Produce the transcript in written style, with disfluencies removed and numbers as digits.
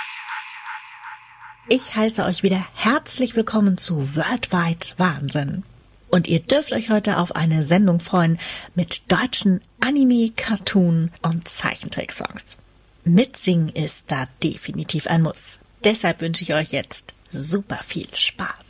Ich heiße euch wieder herzlich willkommen zu Worldwide Wahnsinn. Und ihr dürft euch heute auf eine Sendung freuen mit deutschen Anime, Cartoon und Zeichentricksongs. Mitsingen ist da definitiv ein Muss. Deshalb wünsche ich euch jetzt super viel Spaß.